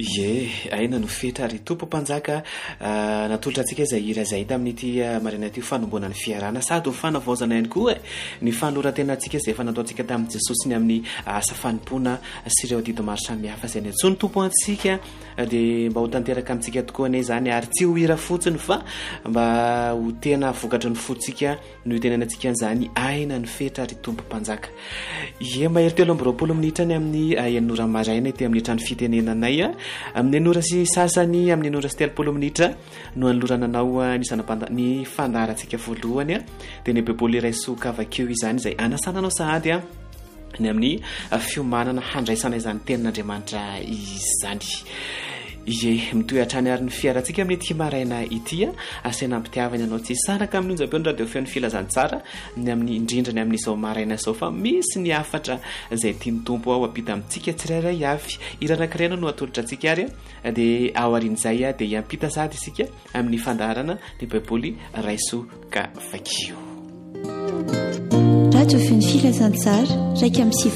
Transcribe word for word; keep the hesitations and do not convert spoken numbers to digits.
Ye aina no fetra ry tompo mpanjaka natolotra antsika izay hira izay tamin'ity marina ty fanomboana ny fiarana sady ho fanavaozana ihany koa ny fanoratena antsika izay efa nataontsika tamin'ny Jesosy ny amin'ny asa fanompoana sy ireo didy maro samihafa izay niantsoany tompo antsika dia mba ho tanteraka amintsika tokoa ane izany ary tsy ho hira fotsiny fa mba ho tena vokatry ny fotsika no tenana antsika an'izany aina ny fetra ry tompo mpanjaka. Ye mahery telo amby roapolo minitra ny amin'ny enora maraina ity amin'ny trano fitenenanay amin'ny enora sy sasany amin'ny enora sy telopolo minitra no anolorananao ny sanapanda ny fandaharantsika voalohany dia ny baiboly iray sokavakeo izany izay anasananao sahady a ny amin'ny fiomanana handraisana izany tenin'Andriamanitra izany. Ye mitoy hatrany ary ny fiarantsika amin'ny ity maraina ity asena ampitiavana ianao tsy saraka amin'ny onjam-peo radio feo ny filazantsara ny amin'ny indrindra ny amin'izao maraina izao fa misy ny afatra izay tiany tompo ao apita amintsika tsirairay avy iranakirena no atolotra antsika ary dia ao arin'izay dia hiampita sady isika amin'ny fandaharana ny baiboly raisokavakio. Radio feo ny filazantsara raika amin'ny